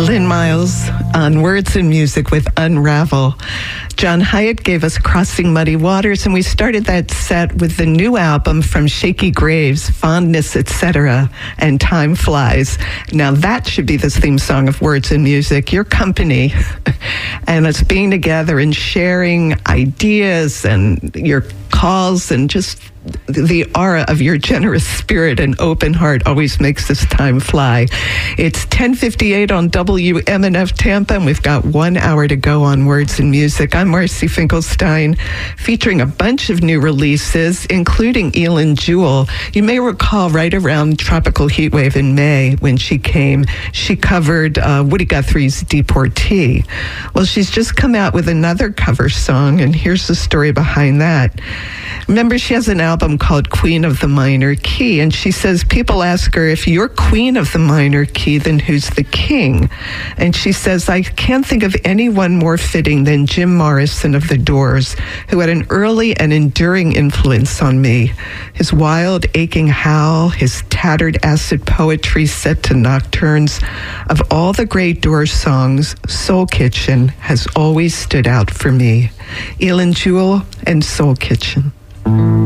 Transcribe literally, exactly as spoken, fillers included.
Lynn Miles on Words and Music with Unravel. John Hiatt gave us Crossing Muddy Waters, and we started that set with the new album from Shaky Graves, Fondness, et cetera, and Time Flies. Now that should be the theme song of Words and Music, your company, and us being together and sharing ideas and your calls and just the aura of your generous spirit and open heart always makes this time fly. It's ten fifty-eight on W M N F Tampa, and we've got one hour to go on Words and Music. I'm Marcy Finkelstein, featuring a bunch of new releases, including Eilen Jewell. You may recall right around Tropical Heatwave in May when she came, she covered uh, Woody Guthrie's Deportee. Well, she's just come out with another cover song, and here's the story behind that. Remember, she has an album called Queen of the Minor Key, and she says people ask her, if you're queen of the minor key, then who's the king? And she says, I can't think of anyone more fitting than Jim Morrison of The Doors, who had an early and enduring influence on me. His wild, aching howl, his tattered acid poetry set to nocturnes. Of all the great Doors songs, Soul Kitchen has always stood out for me. Eilen Jewell and Soul Kitchen.